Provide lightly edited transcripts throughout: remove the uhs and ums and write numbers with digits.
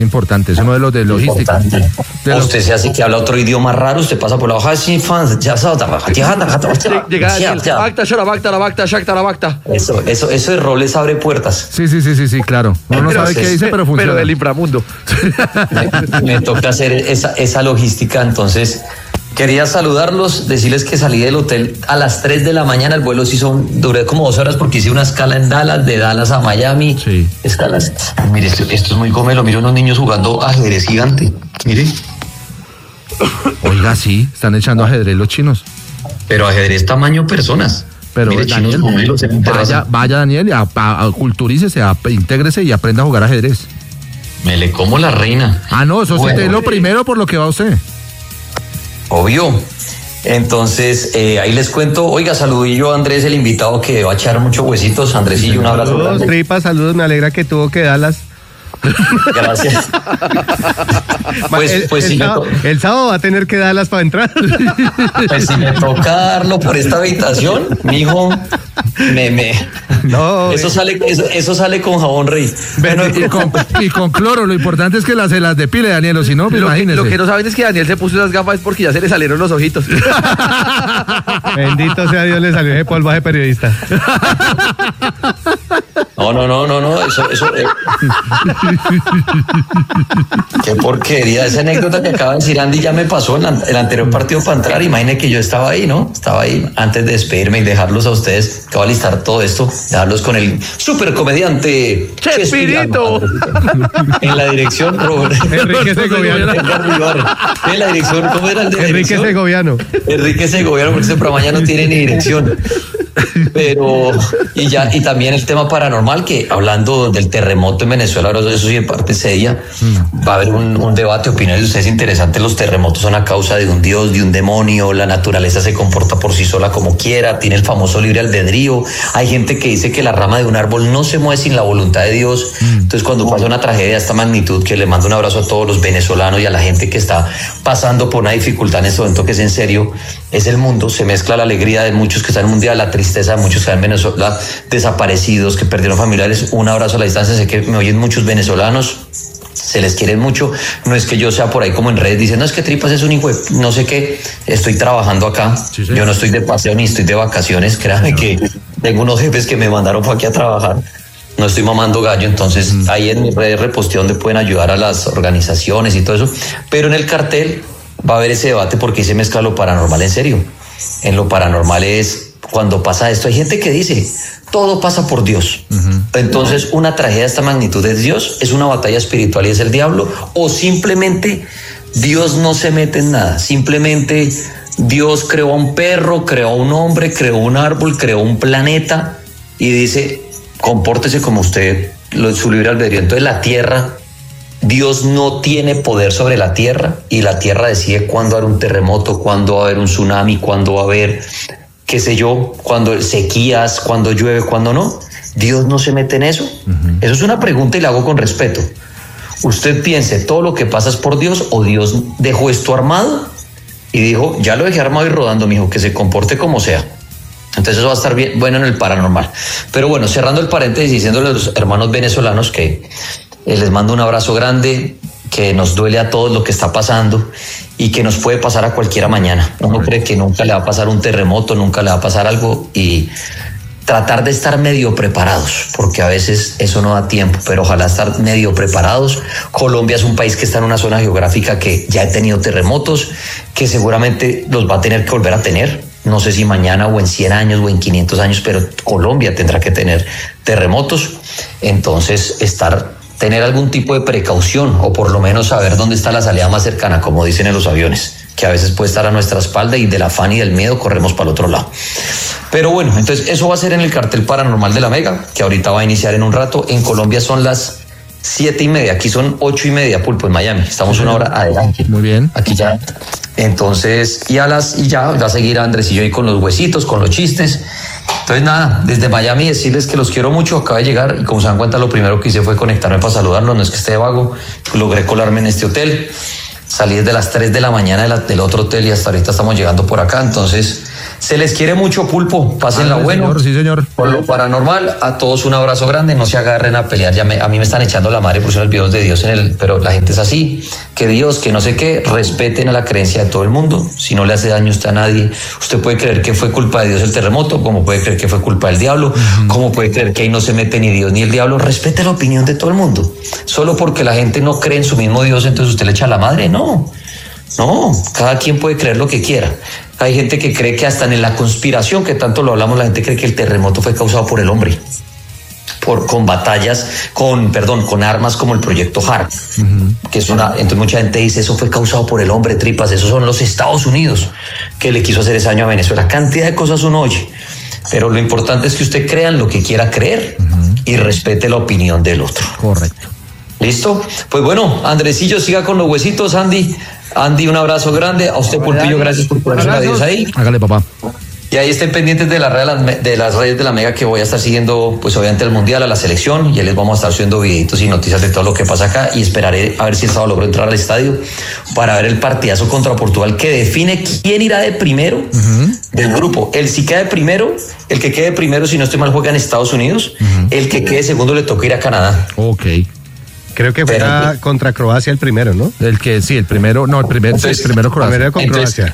Importante, es uno de los de logística. Usted se hace que habla otro idioma raro, usted pasa por la hoja sin fans, ya llega Eso de rol les abre puertas. Sí, claro. Uno no sabe qué dice, pero funciona. Pero del inframundo. Me toca hacer esa logística, entonces quería saludarlos, decirles que salí del hotel a las 3 de la mañana, el vuelo duré como 2 horas porque hice una escala en Dallas, de Dallas a Miami. Sí. Escalas. Mire, esto es muy gomelo, miro unos niños jugando ajedrez gigante, mire. Oiga, sí, están echando ajedrez los chinos. Pero ajedrez tamaño personas. Pero mire, Daniel, chinos gomelos, vaya Daniel, culturícese, intégrese y aprenda a jugar ajedrez. Me le como la reina. No, eso sí es lo primero por lo que va usted. Obvio. Entonces, ahí les cuento. Oiga, saludillo a Andrés, el invitado que va a echar muchos huesitos. Andresillo, un abrazo. Saludos, tripas, saludos. Me alegra que tuvo que darlas. Gracias. El sábado va a tener que darlas para entrar. Pues si me toca darlo por esta habitación, mijo, No, eso sale con jabón rey. Y con cloro, lo importante es que se las depile, Daniel, o si no, imagínese. Lo que no saben es que Daniel se puso esas gafas porque ya se le salieron los ojitos. Bendito sea Dios, le salió ese polvo de periodista. No, eso. Qué porquería, esa anécdota que acaba de decir Andy ya me pasó en el anterior partido para entrar. Imagínense que yo estaba ahí, ¿no? Estaba ahí antes de despedirme y dejarlos a ustedes, que va a listar todo esto, dejarlos con el super comediante Chespirito. En la dirección, Robert. Enrique Segoviano. En la dirección, ¿cómo era el de Enrique Segoviano. Enrique Segoviano, porque ese programa ya no tiene ni dirección. Pero, y también el tema paranormal, que hablando del terremoto en Venezuela, ahora eso sí en parte seria, va a haber un debate, opiniones de ustedes interesantes. Los terremotos son a causa de un dios, de un demonio, la naturaleza se comporta por sí sola como quiera, tiene el famoso libre albedrío. Hay gente que dice que la rama de un árbol no se mueve sin la voluntad de Dios. Entonces, cuando pasa una tragedia de esta magnitud, que le mando un abrazo a todos los venezolanos y a la gente que está pasando por una dificultad en este momento, que es en serio, es el mundo, se mezcla la alegría de muchos que están en el mundial, la tristeza de muchos que están en Venezuela, desaparecidos, que perdieron familiares. Un abrazo a la distancia, sé que me oyen muchos venezolanos, se les quiere mucho. No es que yo sea por ahí como en redes diciendo, no, es que Tripas es un hijo de no sé qué, estoy trabajando acá, sí. Yo no estoy de paseo ni estoy de vacaciones, créanme que tengo unos jefes que me mandaron para aquí a trabajar, no estoy mamando gallo. Entonces ahí en mi red reposté donde pueden ayudar a las organizaciones y todo eso, pero en el cartel va a haber ese debate porque ahí se mezcla lo paranormal en serio. En lo paranormal es cuando pasa esto, hay gente que dice todo pasa por Dios. Entonces, una tragedia de esta magnitud es Dios, es una batalla espiritual y es el diablo, o simplemente Dios no se mete en nada, simplemente Dios creó a un perro, creó a un hombre, creó un árbol, creó un planeta y dice, compórtese como usted, su libre albedrío. Entonces la tierra, Dios no tiene poder sobre la tierra y la tierra decide cuándo va a haber un terremoto, cuándo va a haber un tsunami, cuándo va a haber, qué sé yo, cuando sequías, cuando llueve, cuando no. Dios no se mete en eso. Eso es una pregunta y la hago con respeto. Usted piense, ¿todo lo que pasa es por Dios o Dios dejó esto armado y dijo, ya lo dejé armado y rodando, mijo, que se comporte como sea? Entonces eso va a estar bien, bueno en el paranormal. Pero bueno, cerrando el paréntesis, diciéndole a los hermanos venezolanos que les mando un abrazo grande, que nos duele a todos lo que está pasando y que nos puede pasar a cualquiera mañana. Uno cree que nunca le va a pasar un terremoto, nunca le va a pasar algo, y tratar de estar medio preparados, porque a veces eso no da tiempo, pero ojalá estar medio preparados. Colombia es un país que está en una zona geográfica que ya ha tenido terremotos, que seguramente los va a tener que volver a tener. No sé si mañana o en 100 años o en 500 años, pero Colombia tendrá que tener terremotos. Entonces, tener algún tipo de precaución, o por lo menos saber dónde está la salida más cercana, como dicen en los aviones, que a veces puede estar a nuestra espalda y del afán y del miedo corremos para el otro lado. Pero bueno, entonces eso va a ser en el cartel paranormal de la Mega, que ahorita va a iniciar en un rato. En Colombia son las 7:30, aquí son 8:30, Pulpo, en Miami. Estamos una hora adelante. Muy bien. Aquí ya. Entonces, y ya va a seguir Andrés y yo ahí con los huesitos, con los chistes. Entonces nada, desde Miami decirles que los quiero mucho. Acabo de llegar y como se dan cuenta, lo primero que hice fue conectarme para saludarlos. No es que esté de vago, logré colarme en este hotel. Salí desde las 3 de la mañana del otro hotel y hasta ahorita estamos llegando por acá. Entonces Se les quiere mucho, Pulpo. Pásenla bueno. Señor, sí, señor. Por lo paranormal, a todos un abrazo grande. No se agarren a pelear. A mí me están echando la madre por ser el video de Dios pero la gente es así. Que Dios, que no sé qué, respeten a la creencia de todo el mundo. Si no le hace daño usted a nadie, usted puede creer que fue culpa de Dios el terremoto, como puede creer que fue culpa del diablo, como puede creer que ahí no se mete ni Dios ni el diablo. Respete la opinión de todo el mundo. Solo porque la gente no cree en su mismo Dios, entonces usted le echa la madre. No, cada quien puede creer lo que quiera. Hay gente que cree que hasta en la conspiración, que tanto lo hablamos, la gente cree que el terremoto fue causado por el hombre. Con batallas, con armas como el proyecto HARP, que es entonces mucha gente dice, eso fue causado por el hombre, tripas, esos son los Estados Unidos que le quiso hacer ese daño a Venezuela. Cantidad de cosas uno oye, pero lo importante es que usted crea en lo que quiera creer y respete la opinión del otro. Correcto. ¿Listo? Pues bueno, Andresillo, siga con los huesitos, Andy, un abrazo grande, a usted, Pulpillo, gracias por ponerse a Dios ahí. Hágale, papá. Y ahí estén pendientes de las redes de la Mega, que voy a estar siguiendo, pues obviamente el Mundial, a la selección, y les vamos a estar subiendo videitos y noticias de todo lo que pasa acá, y esperaré a ver si el sábado logro entrar al estadio para ver el partidazo contra Portugal, que define quién irá de primero del grupo. Si queda de primero, el que quede primero, si no estoy mal, juega en Estados Unidos, el que quede segundo le toca ir a Canadá. Ok. Creo que fuera contra Croacia el primero, ¿no? El primero Croacia. Primero con Croacia.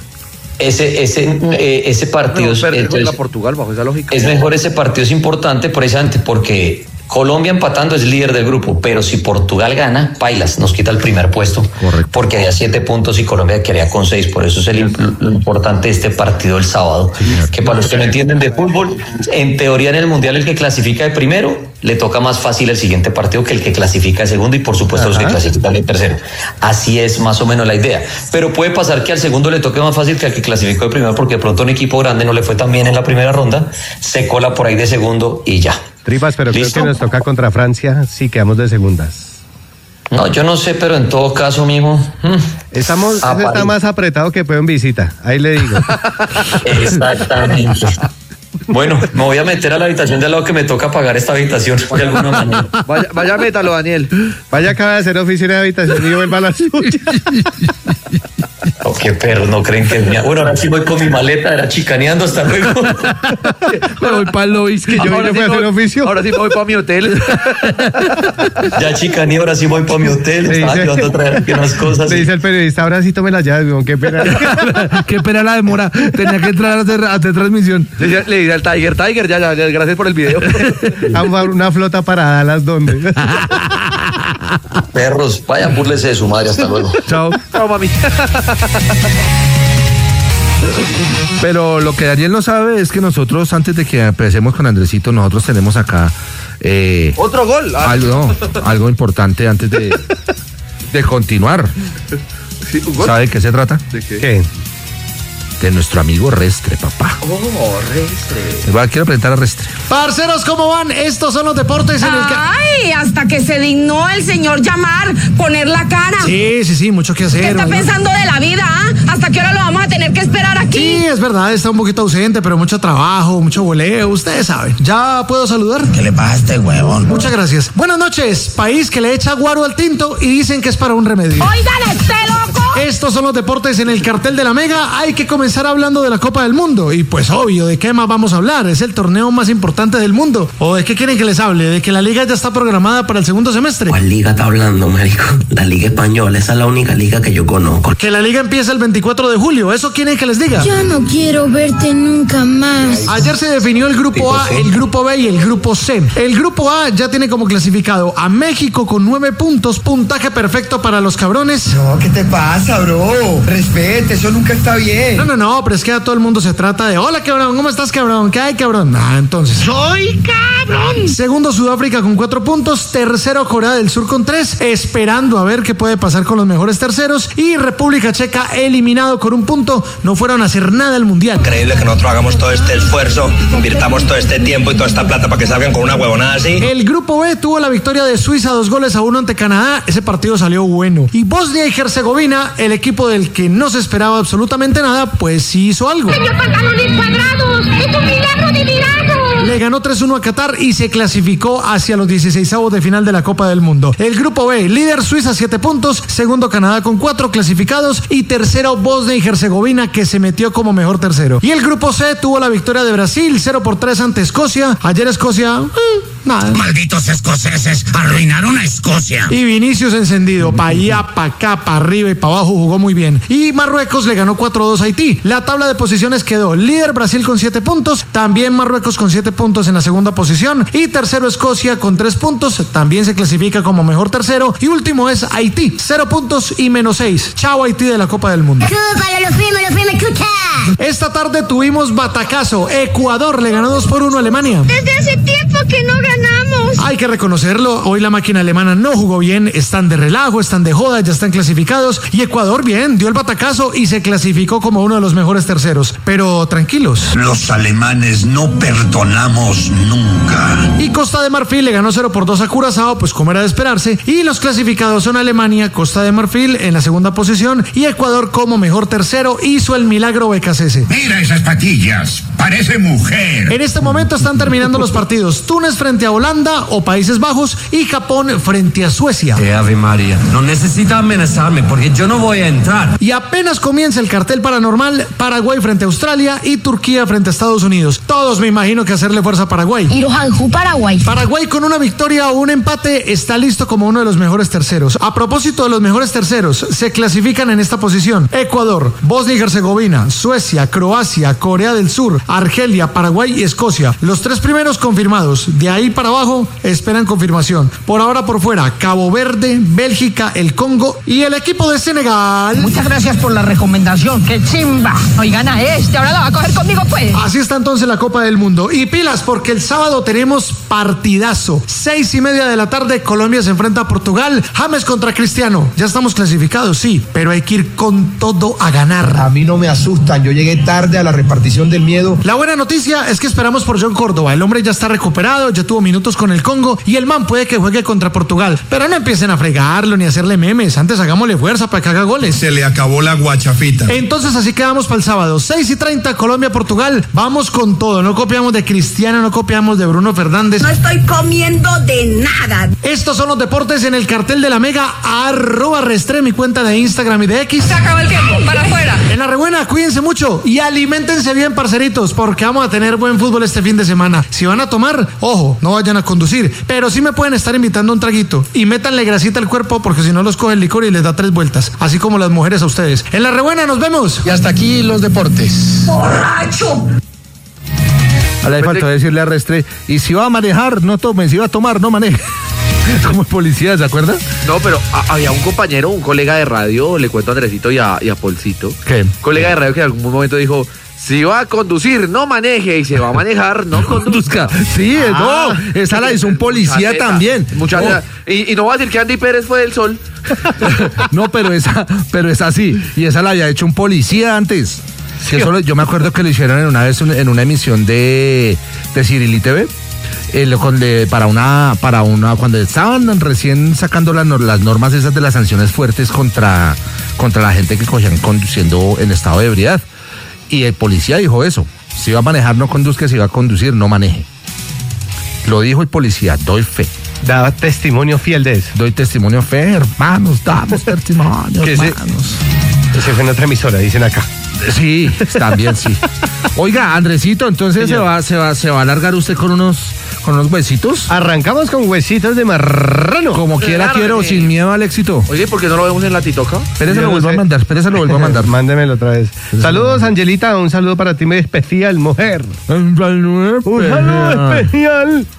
Ese partido entonces, Portugal bajo esa lógica. Es mejor, ese partido es importante precisamente porque Colombia empatando es líder del grupo, pero si Portugal gana, pailas, nos quita el primer puesto. Correcto. Porque había 7 puntos y Colombia quedaría con 6, por eso es lo importante de este partido el sábado. Que para los que no entienden de fútbol, en teoría en el Mundial el que clasifica de primero le toca más fácil el siguiente partido que el que clasifica de segundo y por supuesto los que clasifican de tercero. Así es más o menos la idea. Pero puede pasar que al segundo le toque más fácil que al que clasificó de primero, porque de pronto un equipo grande no le fue tan bien en la primera ronda, se cola por ahí de segundo y ya. Tripas, pero ¿Listo? creo que nos toca contra Francia, sí quedamos de segundas. No, yo no sé, pero en todo caso, mijo. Está más apretado que fue en visita, ahí le digo. Exactamente. Bueno, me voy a meter a la habitación de al lado, que me toca pagar esta habitación de alguna manera. Vaya, métalo, Daniel. Vaya, acaba de hacer oficina de habitación y yo vuelva a la suya. Oh, qué perro, no creen que es mía. Bueno, ahora sí voy con mi maleta, era chicaneando, hasta luego. Me voy para el lobby, que yo ahora vine a hacer oficio. Ahora sí me voy para mi hotel. Ya chicaneé, ahora sí voy para mi hotel. Estaba ayudando a traer aquí unas cosas. Le dice el periodista, ahora sí tome las llaves, qué pena. Qué pena la demora, tenía que entrar a hacer transmisión. Le dice al Tiger, ya, gracias por el video. Una flota para Dallas, ¿dónde? Perros, vayan, búrlese de su madre, hasta luego. Chao. Chao, mami. Pero lo que Daniel no sabe es que nosotros, antes de que empecemos con Andresito, nosotros tenemos acá otro gol. Algo importante antes de continuar. Sí, ¿un gol? ¿Sabe de qué se trata? ¿De qué? ¿Qué? De nuestro amigo Restre, papá. Restre. Quiero presentar a Restre. Parceros, ¿cómo van? Estos son los deportes en el que... Ay, hasta que se dignó el señor llamar, poner la cara. Sí, mucho que hacer. ¿Qué está pensando de la vida? ¿Hasta qué hora lo vamos a tener que esperar aquí? Sí, es verdad, está un poquito ausente, pero mucho trabajo, mucho voleo, ustedes saben. ¿Ya puedo saludar? ¿Qué le pasa a este huevón? Muchas gracias. Buenas noches, país que le echa guaro al tinto y dicen que es para un remedio. Oigan, ¿esté loco? Estos son los deportes en el cartel de la Mega. Hay que comenzar hablando de la Copa del Mundo. Y pues obvio, ¿de qué más vamos a hablar? Es el torneo más importante del mundo. ¿O de qué quieren que les hable? ¿De que la liga ya está programada para el segundo semestre? ¿Cuál liga está hablando, marico? La liga española, esa es la única liga que yo conozco. Que la liga empieza el 24 de julio. ¿Eso quieren que les diga? Yo no quiero verte nunca más. Ayer se definió el grupo A, el grupo B y el grupo C. El grupo A ya tiene como clasificado a México con 9 puntos, puntaje perfecto para los cabrones. No, ¿qué te pasa, bro? Respete, eso nunca está bien. No, pero es que a todo el mundo se trata de hola, cabrón, ¿cómo estás, cabrón? ¿Qué hay, cabrón? Entonces. ¡Soy cabrón! Segundo, Sudáfrica con 4 puntos. Tercero, Corea del Sur con 3. Esperando a ver qué puede pasar con los mejores terceros. Y República Checa eliminado con 1 punto. No fueron a hacer nada al Mundial. Increíble que nosotros hagamos todo este esfuerzo, invirtamos todo este tiempo y toda esta plata para que salgan con una huevonada así. El grupo B tuvo la victoria de Suiza 2-1 ante Canadá. Ese partido salió bueno. Y Bosnia y Herzegovina, el equipo del que no se esperaba absolutamente nada, pues sí hizo algo. ¡Señor Pantalones Cuadrados! ¡Es un milagro de milagros! le ganó 3-1 a Qatar y se clasificó hacia los 16avos de final de la Copa del Mundo. El grupo B, líder Suiza 7 puntos, segundo Canadá con 4 clasificados y tercero Bosnia y Herzegovina, que se metió como mejor tercero. Y el grupo C tuvo la victoria de Brasil 0-3 ante Escocia. Ayer Escocia, nada. Malditos escoceses, arruinaron a Escocia. Y Vinicius encendido, pa' allá, pa' acá, pa' arriba y pa' abajo, jugó muy bien. Y Marruecos le ganó 4-2 a Haití. La tabla de posiciones quedó líder Brasil con 7 puntos, también Marruecos con 7 puntos en la segunda posición, y tercero Escocia con 3 puntos, también se clasifica como mejor tercero, y último es Haití, 0 puntos y menos 6. Chao Haití de la Copa del Mundo. Esta tarde tuvimos batacazo. Ecuador le ganó 2-1 a Alemania. Desde hace tiempo que no ganamos. Hay que reconocerlo, hoy la máquina alemana no jugó bien, están de relajo, están de joda, ya están clasificados, y Ecuador bien, dio el batacazo y se clasificó como uno de los mejores terceros, pero tranquilos. Los alemanes no perdonamos nunca. Y Costa de Marfil le ganó 0-2 a Curazao, pues como era de esperarse, y los clasificados son Alemania, Costa de Marfil en la segunda posición, y Ecuador como mejor tercero, hizo el milagro BKCS. Mira esas patillas, parece mujer. En este momento están terminando los partidos, Túnez frente a Holanda o Países Bajos y Japón frente a Suecia. Ave María, no necesita amenazarme porque yo no voy a entrar. Y apenas comienza el cartel paranormal, Paraguay frente a Australia y Turquía frente a Estados Unidos. Todos me imagino que hacerle fuerza a Paraguay. Paraguay. Paraguay con una victoria o un empate está listo como uno de los mejores terceros. A propósito de los mejores terceros, se clasifican en esta posición Ecuador, Bosnia y Herzegovina, Suecia, Croacia, Corea del Sur, Argelia, Paraguay y Escocia. Los 3 primeros confirmados. De ahí para abajo esperan confirmación. Por ahora por fuera, Cabo Verde, Bélgica, el Congo y el equipo de Senegal. Muchas gracias por la recomendación. ¡Qué chimba! Hoy gana ahora la va a coger conmigo, pues. Así está entonces la Copa del Mundo. Y pilas, porque el sábado tenemos partidazo. 6:30 de la tarde, Colombia se enfrenta a Portugal. James contra Cristiano. Ya estamos clasificados, sí, pero hay que ir con todo a ganar. A mí no me asustan, yo llegué tarde a la repartición del miedo. La buena noticia es que esperamos por John Córdoba. El hombre ya está recuperado, ya tuvo minutos con el Congo y el man puede que juegue contra Portugal. Pero no empiecen a fregarlo ni a hacerle memes. Antes hagámosle fuerza para que haga goles. Se le acabó la guachafita. Entonces así quedamos para el sábado. 6:30, Colombia-Portugal. Vamos con todo. No copiamos de Cristiano, no copiamos de Bruno Fernández. No estoy comiendo de nada. Estos son los deportes en el cartel de la Mega. @Restre, mi cuenta de Instagram y de X. Se acabó el tiempo, para afuera. En la rebuena, cuídense mucho y aliméntense bien, parceritos, porque vamos a tener buen fútbol este fin de semana. Si van a tomar, ojo, no vayan a conducir, pero sí me pueden estar invitando a un traguito y métanle grasita al cuerpo porque si no los coge el licor y les da 3 vueltas, así como las mujeres a ustedes. En la rebuena, nos vemos. Y hasta aquí los deportes. ¡Borracho! Ahora le faltó decirle a Restre, y si va a manejar, no tome, si va a tomar, no maneje. Como el policía, ¿se acuerda? No, pero había un compañero, un colega de radio, le cuento a Andresito y a Polcito. ¿Qué? Un colega de radio que en algún momento dijo, si va a conducir, no maneje, y si va a manejar, no conduzca. Sí, no, esa la hizo un policía también. Y no va a decir que Andy Pérez fue del Sol. No, pero es así, y esa la había hecho un policía antes. Sí, eso yo me acuerdo que lo hicieron en una emisión de Cirili TV. Cuando estaban recién sacando las normas esas de las sanciones fuertes contra la gente que cogían conduciendo en estado de ebriedad. Y el policía dijo eso: si va a manejar, no conduzca; si va a conducir, no maneje. Lo dijo el policía, doy fe. Da testimonio fiel de eso. Doy testimonio fe, hermanos, damos testimonio, hermanos. Ese fue en otra emisora, dicen acá. Sí, también sí. Oiga, Andresito, entonces se va a alargar usted con unos huesitos. Arrancamos con huesitos de marrano. Como quiera quiero, sin miedo al éxito. Oye, ¿por qué no lo vemos en la Titoca? Espérese, lo vuelvo a mandar. Mándemelo otra vez. Saludos, Angelita, un saludo para ti muy especial, mujer. Un saludo especial.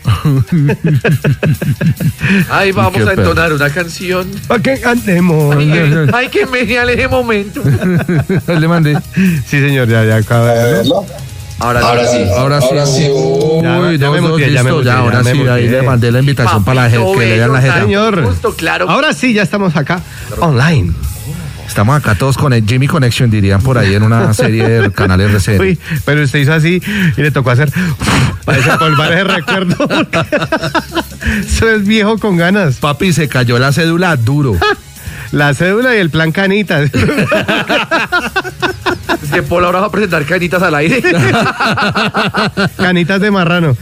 Ay, vamos a entonar una canción. ¿Para qué cantemos? Ay, que me aleje momento. Le mandé. Sí, señor, ya acaba de verlo. Ahora sí. Uy, ahora sí, ahí le mandé la invitación para la gente, que le vean la gente. Señor, justo, claro. Ahora sí, ya estamos acá, online. Estamos acá todos con el Jimmy Connection, dirían por ahí en una serie de canales RCN. Uy, pero usted hizo así y le tocó hacer para desempolvar ese recuerdo. Eso es viejo con ganas. Papi, se cayó la cédula duro. La cédula y el plan Canitas. Es que Paul ahora va a presentar canitas al aire. Canitas de marrano.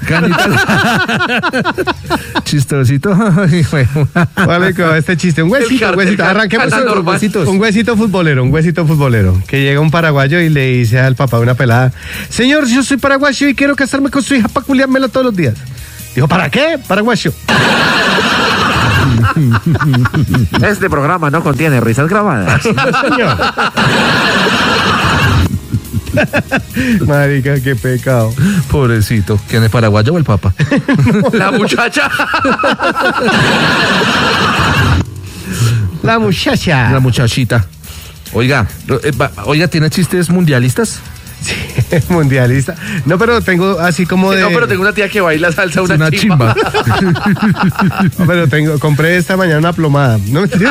Chistosito. Vale, este chiste. Un huesito. Arranquemos con huesitos. Un huesito futbolero. Que llega un paraguayo y le dice al papá de una pelada: señor, yo soy paraguayo y quiero casarme con su hija para culiármela todos los días. Dijo: ¿para qué, paraguayo? Este programa no contiene risas grabadas. Señor. Marica, qué pecado. Pobrecito. ¿Quién es, paraguayo o el papa? La muchacha. La muchacha. La muchachita. Oiga, ¿tiene chistes mundialistas? Sí, mundialista. No, pero tengo así como de... No, pero tengo una tía que baila salsa, una chimba. No, pero compré esta mañana una plomada. No, mentira.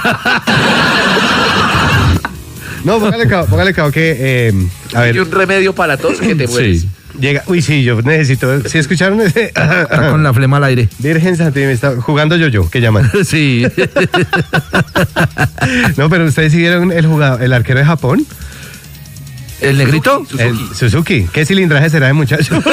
No, póngale cabo que... a ver. Y un remedio para tos que te mueres. Sí. Llega, uy, sí, yo necesito... ¿Sí escucharon ese? Está con la flema al aire. Virgen Santa, me está jugando yo, que llaman. Sí. No, pero ustedes siguieron el arquero de Japón. ¿El negrito? Suzuki. ¿Qué cilindraje será de muchacho?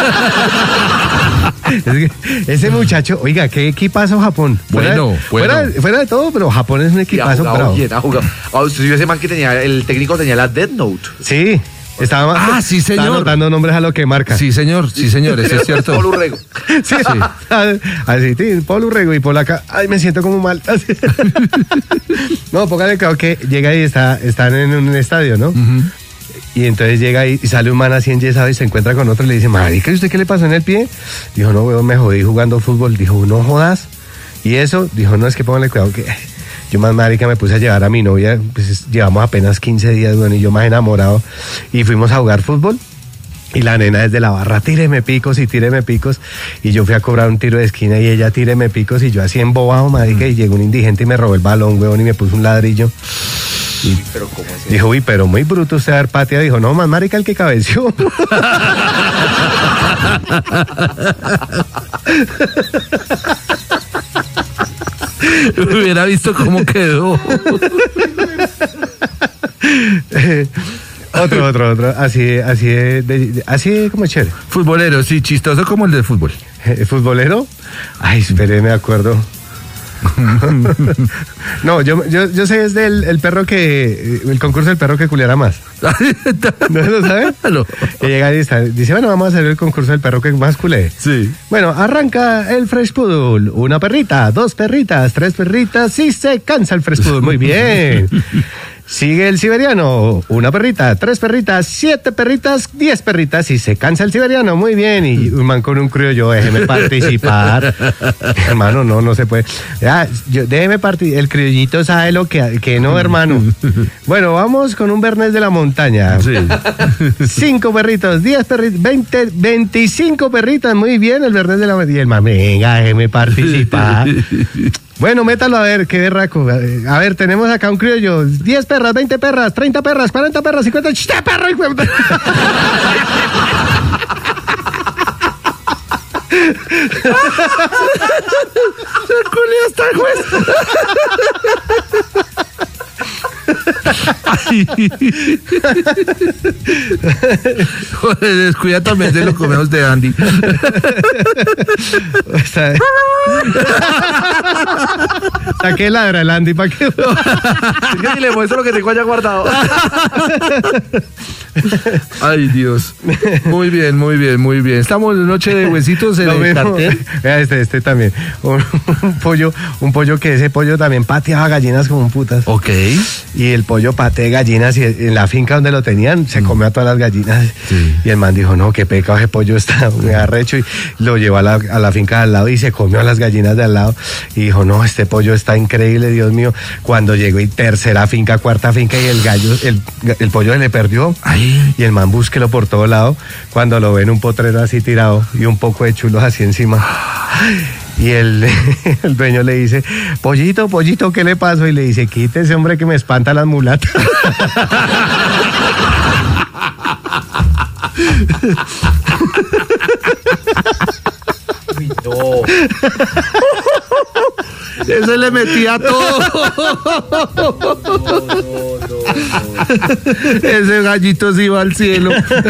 Ese muchacho, oiga, qué equipazo Japón. Fuera de todo, pero Japón es un equipazo. Ha jugado. Ese man que el técnico tenía la Death Note. Sí. Estaba sí, señor. Estaba anotando nombres a lo que marca. Sí, señor, eso es cierto. Paul Urrego. Sí. Así, Paul Urrego y Paul acá. Ay, me siento como mal. No, póngale claro que llega y están en un estadio, ¿no? Uh-huh. Y entonces llega ahí y sale un man así enyesado y se encuentra con otro y le dice: marica, ¿y usted qué le pasó en el pie? Dijo: no, weón, me jodí jugando fútbol. Dijo: no jodas. Y eso, dijo: no, es que póngale cuidado que yo más marica me puse a llevar a mi novia, pues llevamos apenas 15 días, bueno, y yo más enamorado, y fuimos a jugar fútbol. Y la nena desde la barra: tíreme picos. Y yo fui a cobrar un tiro de esquina y ella: tíreme picos. Y yo así embobado, marica, y llegó un indigente y me robó el balón, weón, y me puso un ladrillo. Y pero ¿cómo es? Dijo: uy, pero muy bruto usted haber pateado. Dijo: no, más marica el que cabeció. Hubiera visto cómo quedó. Otro. Así como chévere. Futbolero, sí, chistoso como el del fútbol. ¿Futbolero? Ay, espere, me acuerdo. No, yo sé es del perro el concurso del perro que culiara más. ¿No lo sabe? No. Que llega y dice: bueno, vamos a hacer el concurso del perro que más culé. Sí. Bueno, arranca el Fresh Poodle. 1 perrita, 2 perritas, 3 perritas y se cansa el Fresh Poodle. Muy bien. Sigue el siberiano: 1 perrita, 3 perritas, 7 perritas, 10 perritas y se cansa el siberiano. Muy bien. Y un man con un criollo: déjeme participar. Hermano, no se puede. Déjeme participar. El criollito sabe lo que no, hermano. Bueno, vamos con un Bernés de la montaña. Sí. 5 perritos, 10 perritos, 20, 25 perritas. Muy bien, el Bernés de la montaña. Y el man: venga, déjeme participar. Bueno, métalo a ver, qué berraco. A ver, tenemos acá un criollo: 10 perras, 20 perras, 30 perras, 40 perras, 50... ¡Chiste, perro! Se culió hasta el juez. Joder, descuida también de lo comemos de Andy. Saqué ladra el Andy para que... Es que ni le muestro lo que tengo allá guardado. Ay, Dios. Muy bien. Estamos en noche de huesitos en el cartel. Vea este también. Un pollo que ese pollo también pateaba gallinas como un putas. Ok. Y el pollo patea gallinas y en la finca donde lo tenían se comió a todas las gallinas. Sí. Y el man dijo: no, qué pecado, ese pollo está muy arrecho. Y lo llevó a la finca de al lado y se comió a las gallinas de al lado. Y dijo: no, este pollo está increíble, Dios mío. Cuando llegó y tercera finca, cuarta finca y el gallo, el pollo se le perdió. Ay. Y el man búsquelo por todo lado. Cuando lo ven un potrero así tirado y un poco de chulos así encima. Y el dueño le dice: pollito, ¿qué le pasó? Y le dice: quítese, hombre, que me espanta las mulatas. Uy, no. Ese le metía todo. Ese gallito se iba al cielo.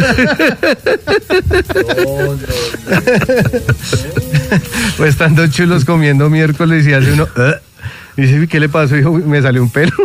Pues estando chulos comiendo miércoles y hace uno... Y dice, ¿qué le pasó? Dijo, me salió un pelo.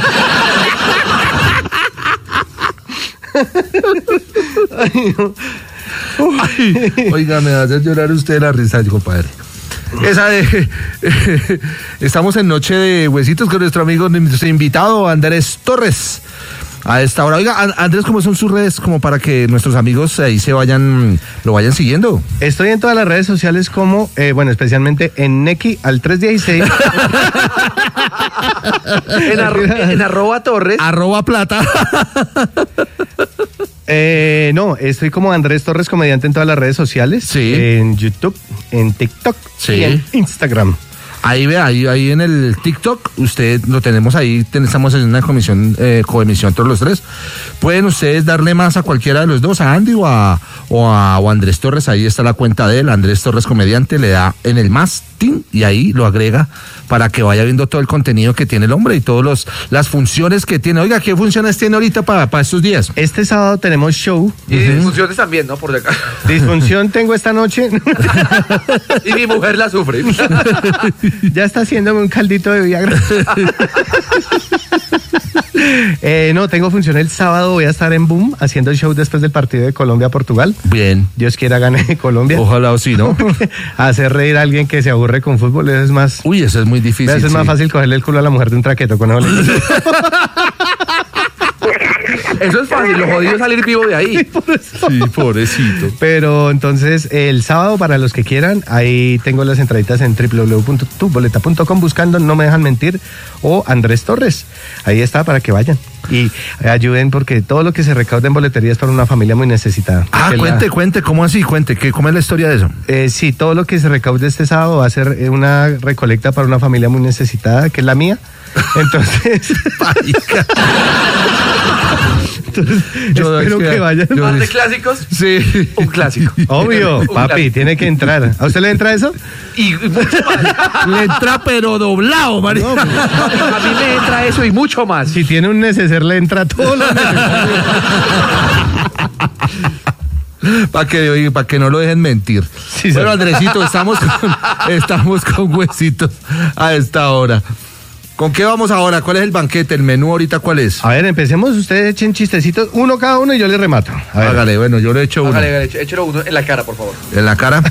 Ay, no. Ay, oiga, me va a hacer llorar usted la risa, compadre. Esa de... estamos en Noche de Huesitos con nuestro amigo, nuestro invitado Andrés Torres. A esta hora. Oiga, Andrés, ¿cómo son sus redes? Como para que nuestros amigos ahí lo vayan siguiendo. Estoy en todas las redes sociales como, especialmente en Neki al 316. en arroba Torres. @plata. No, estoy como Andrés Torres Comediante en todas las redes sociales. Sí. En YouTube, en TikTok sí. Y en Instagram. Ahí ve, ahí en el TikTok, usted lo tenemos ahí, estamos en una coemisión todos los tres. Pueden ustedes darle más a cualquiera de los dos, a Andy o a Andrés Torres, ahí está la cuenta de él, Andrés Torres Comediante, le da en el más, tin, y ahí lo agrega para que vaya viendo todo el contenido que tiene el hombre y todas las funciones que tiene. Oiga, ¿qué funciones tiene ahorita para estos días? Este sábado tenemos show. Y disfunciones también, ¿no? Por acá. Disfunción tengo esta noche. Y mi mujer la sufre. Ya está haciéndome un caldito de Viagra. No, tengo función el sábado, voy a estar en Boom haciendo el show después del partido de Colombia-Portugal. Bien. Dios quiera gane Colombia. Ojalá o sí, ¿no? Hacer reír a alguien que se aburre con fútbol, eso es más... Uy, eso es muy difícil. Eso es más fácil cogerle el culo a la mujer de un traqueto con eso. Eso es fácil, lo jodido es salir vivo de ahí. Sí, pobrecito. Pero entonces, el sábado, para los que quieran, ahí tengo las entraditas en www.tuboleta.com buscando No Me Dejan Mentir o Andrés Torres. Ahí está para que vayan y ayuden, porque todo lo que se recauda en boletería es para una familia muy necesitada. Cuente, ¿cómo así? ¿Cómo es la historia de eso? Sí, todo lo que se recaude este sábado va a ser una recolecta para una familia muy necesitada, que es la mía. Entonces, yo espero que vayan. ¿Más de clásicos? Sí. Un clásico. Obvio, papi, tiene que entrar. ¿A usted le entra eso? Y mucho más. Le entra pero doblado, María. No, a mí me entra eso y mucho más. Si tiene un neceser, le entra todo lo necesario. Para que no lo dejen mentir. Sí, bueno, Andresito, estamos con Huesitos a esta hora. ¿Con qué vamos ahora? ¿Cuál es el banquete? ¿El menú ahorita cuál es? A ver, empecemos. Ustedes echen chistecitos, uno cada uno y yo les remato. A ver. Hágale, bueno, yo le echo uno. Hágale, échelo uno en la cara, por favor. ¿En la cara?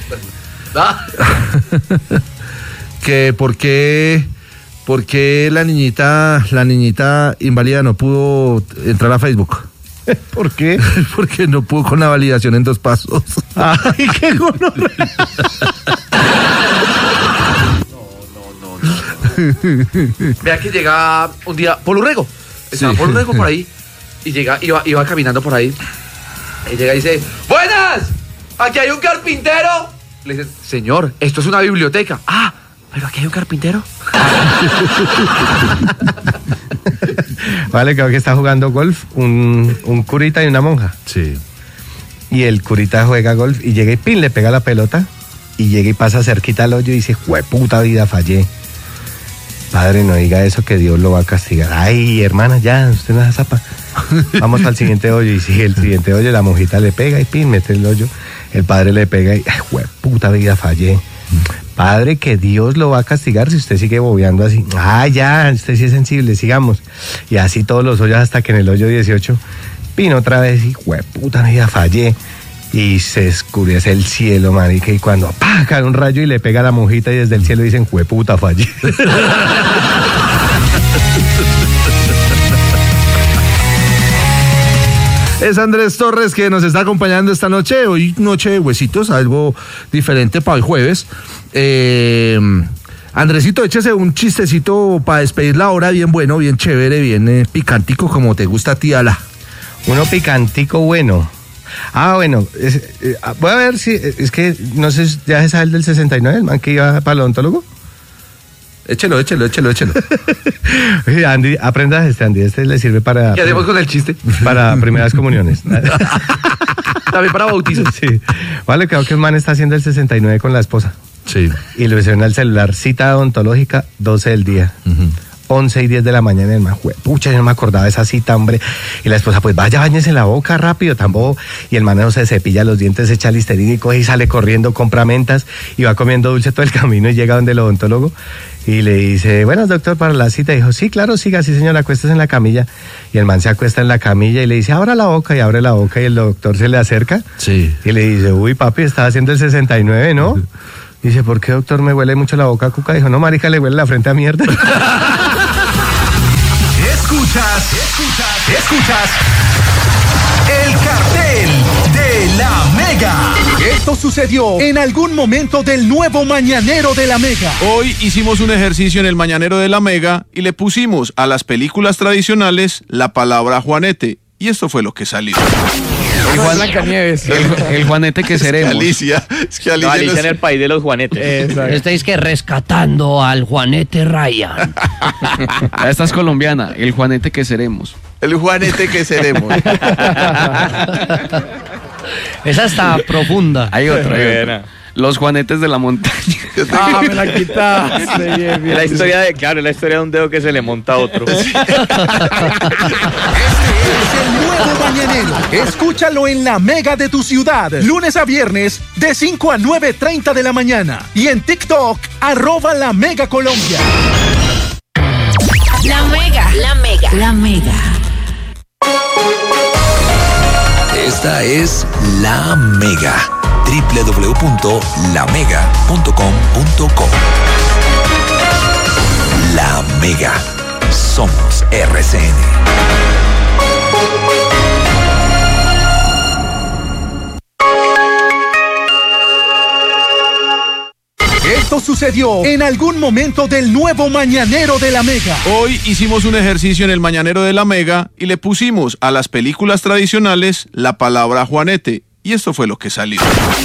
Que ¿por qué la niñita inválida no pudo entrar a Facebook? ¿Por qué? Porque no pudo con la validación en 2 pasos. Ay, qué gonorrea. Vea que llega un día Polo Rego. Estaba Polo Rego por ahí. Y iba caminando por ahí. Y llega y dice: ¡Buenas! ¡Aquí hay un carpintero! Le dice: señor, esto es una biblioteca. Ah, pero aquí hay un carpintero. Vale, creo que está jugando golf un curita y una monja. Sí. Y el curita juega golf y llega y pin, le pega la pelota. Y llega y pasa cerquita al hoyo y dice: ¡jueputa vida, fallé! Padre, no diga eso, que Dios lo va a castigar. Ay, hermana, ya, usted no se zapa. Vamos al siguiente hoyo. Y si el siguiente hoyo, la monjita le pega y pin, mete el hoyo. El padre le pega y, ay, ¡jueputa vida, fallé! Padre, que Dios lo va a castigar si usted sigue bobeando así. Ah, ya, usted sí es sensible, sigamos. Y así todos los hoyos hasta que en el hoyo 18, pin otra vez y, ¡jueputa vida, fallé! Y se oscurece el cielo, marica, y cuando cae un rayo y le pega a la monjita y desde el cielo dicen: ¡jueputa, fallé! Es Andrés Torres que nos está acompañando esta noche. Hoy noche de Huesitos, algo diferente para el jueves. Andresito, échese un chistecito para despedir la hora, bien bueno, bien chévere, bien picantico, como te gusta a ti, Ala. Uno picantico bueno. Bueno, voy a ver si, es que no sé, ya se sabe el del 69, el man que iba para el odontólogo. Échelo. Andy, aprenda Andy, le sirve para... ¿Qué hacemos con el chiste? Para primeras comuniones. También para bautizos. Sí. Vale, creo que el man está haciendo el 69 con la esposa. Sí. Y le suena al celular: cita odontológica, 12 del día. 11:10 de la mañana. Y el man, pucha, yo no me acordaba de esa cita, hombre. Y la esposa, pues vaya, báñese en la boca rápido, tampoco. Y el man no se cepilla los dientes, echa Listerina y coge y sale corriendo, compra mentas y va comiendo dulce todo el camino y llega donde el odontólogo. Y le dice, bueno, doctor, para la cita. Dijo, sí, claro, siga, sí, señor, acuéstese en la camilla. Y el man se acuesta en la camilla y le dice, abra la boca, y abre la boca, y el doctor se le acerca. Sí. Y le dice, uy, papi, estaba haciendo el 69, ¿no? Dice, ¿por qué, doctor, me huele mucho la boca a cuca? Dijo, no, marica, le huele la frente a mierda. Escuchas el cartel de la Mega. Esto sucedió en algún momento del nuevo Mañanero de la Mega. Hoy hicimos un ejercicio en el Mañanero de la Mega y le pusimos a las películas tradicionales la palabra Juanete. Y esto fue lo que salió. El Juanete que seremos. Alicia en el país de los Juanetes. Estáis que rescatando al Juanete Ryan. Esta es colombiana. El Juanete que seremos. El Juanete que seremos. Esa está profunda. Hay otra. Los Juanetes de la montaña. Me la quitaste. Bien. La historia de un dedo que se le monta a otro. Este es el nuevo Mañanero. Escúchalo en la Mega de tu ciudad. Lunes a viernes de 5 a 9:30 de la mañana. Y en TikTok, @La Mega Colombia. La Mega. La Mega. Esta es La Mega. www.lamega.com.co. La Mega. Somos RCN. Esto sucedió en algún momento del nuevo Mañanero de la Mega. Hoy hicimos un ejercicio en el Mañanero de la Mega y le pusimos a las películas tradicionales la palabra Juanete. Y esto fue lo que salió.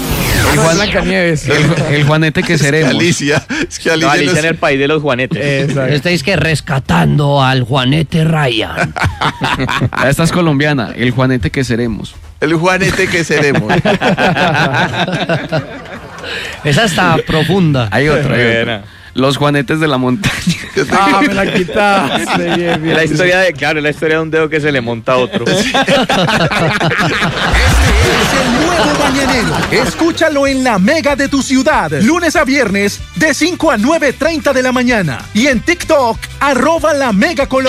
El Juanete que seremos. Alicia en el país de los Juanetes. Estáis que rescatando al Juanete Ryan. Esta es colombiana. El Juanete que seremos. El Juanete que seremos. Esa está profunda. Hay otra. Los Juanetes de la montaña. Me la quitaste. Bien. La historia de un dedo que se le monta a otro. Este es el nuevo Mañanero. Escúchalo en la Mega de tu ciudad. Lunes a viernes de 5 a 9:30 de la mañana. Y en TikTok, @La Mega Colombia.